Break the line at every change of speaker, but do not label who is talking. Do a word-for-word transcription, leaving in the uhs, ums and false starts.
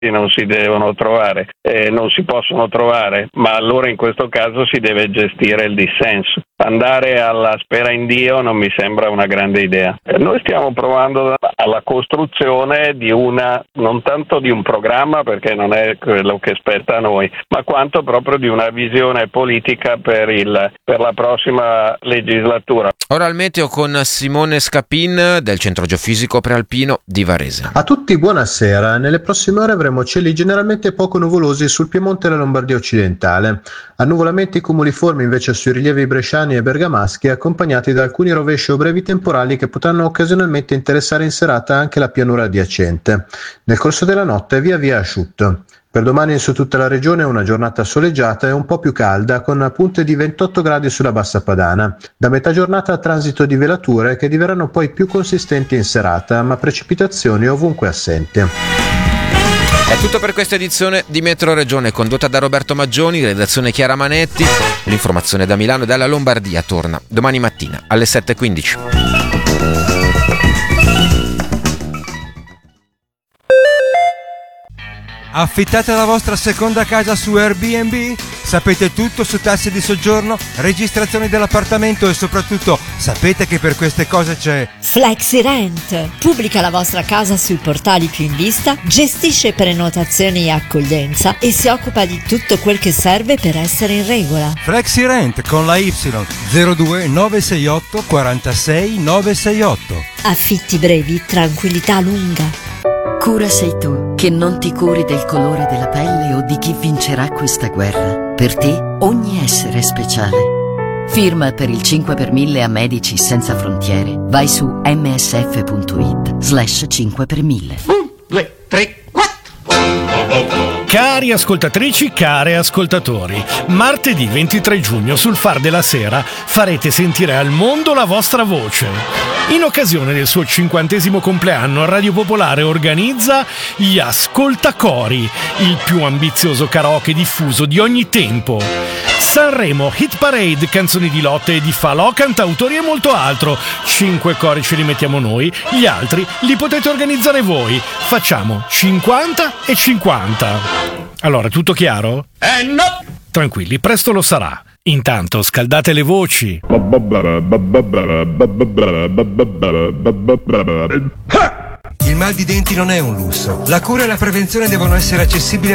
non si devono trovare, eh, non si possono trovare, ma allora in questo caso si deve gestire il dissenso. Andare alla spera in Dio non mi sembra una grande idea. Eh, noi stiamo provando alla costruzione di una, non tanto di un programma, perché non è quello che spetta a noi, ma quanto proprio di una visione politica per il per la prossima legislatura.
Ora al meteo con Simone Scapin del Centro Geofisico Prealpino di Varese.
A tutti buonasera. Nelle prossime ore avremo cieli generalmente poco nuvolosi sul Piemonte e la Lombardia occidentale. Annuvolamenti cumuliformi invece sui rilievi bresciani e bergamaschi, accompagnati da alcuni rovesci o brevi temporali che potranno occasionalmente interessare in serata anche la pianura adiacente. Nel corso della notte via via asciutto. Per domani su tutta la regione una giornata soleggiata e un po' più calda, con punte di ventotto gradi sulla bassa padana. Da metà giornata transito di velature che diverranno poi più consistenti in serata, ma precipitazioni ovunque assenti.
È tutto per questa edizione di Metro Regione, condotta da Roberto Maggioni, redazione Chiara Manetti. L'informazione da Milano e dalla Lombardia torna domani mattina alle sette e quindici.
Affittate la vostra seconda casa su Airbnb? Sapete tutto su tasse di soggiorno, registrazioni dell'appartamento e soprattutto sapete che per queste cose c'è
FlexiRent. Pubblica la vostra casa sui portali più in vista, gestisce prenotazioni e accoglienza e si occupa di tutto quel che serve per essere in regola.
FlexiRent con la Y zero due nove sei otto quarantasei nove sei otto.
Affitti brevi, tranquillità lunga.
Cura sei tu, che non ti curi del colore della pelle o di chi vincerà questa guerra. Per te ogni essere è speciale. Firma per il cinque per mille a Medici Senza Frontiere. Vai su msf.it slash cinque per mille.
Un, due, tre, quattro.
Cari ascoltatrici, care ascoltatori, martedì ventitré giugno sul Far della Sera farete sentire al mondo la vostra voce. In occasione del suo cinquantesimo compleanno, Radio Popolare organizza gli Ascoltacori, il più ambizioso karaoke diffuso di ogni tempo. Sanremo, Hit Parade, canzoni di lotte e di falò, cantautori e molto altro. Cinque cori ce li mettiamo noi, gli altri li potete organizzare voi. Facciamo cinquanta e cinquanta. Allora, tutto chiaro?
Eh no!
Tranquilli, presto lo sarà. Intanto scaldate le voci.
Il mal di denti non è un lusso. La cura e la prevenzione devono essere accessibili